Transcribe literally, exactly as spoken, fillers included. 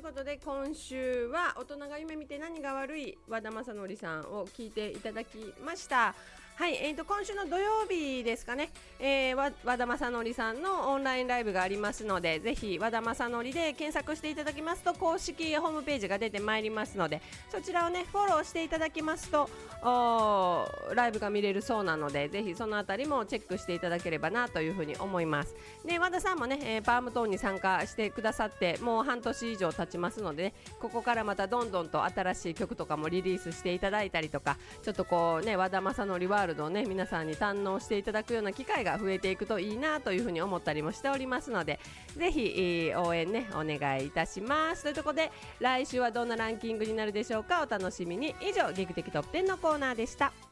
ことで今週は大人が夢見て何が悪い和田正則さんを聞いていただきました。はい、えーと今週の土曜日ですかね、えー、和和田正則さんのオンラインライブがありますので、ぜひ和田正則で検索していただきますと公式ホームページが出てまいりますので、そちらをねフォローしていただきますとライブが見れるそうなので、ぜひそのあたりもチェックしていただければなというふうに思います。で、和田さんもね、えー、パームトーンに参加してくださってもう半年以上経ちますので、ね、ここからまたどんどんと新しい曲とかもリリースしていただいたりとか、ちょっとこうね和田正則ワールドをね皆さんに堪能していただくような機会が増えていくといいなというふうに思ったりもしておりますので、ぜひ、えー、応援ねお願いいたします。というところで来週はどんなランキングになるでしょうか。お楽しみに。以上、劇的トップテンのコーナーでした。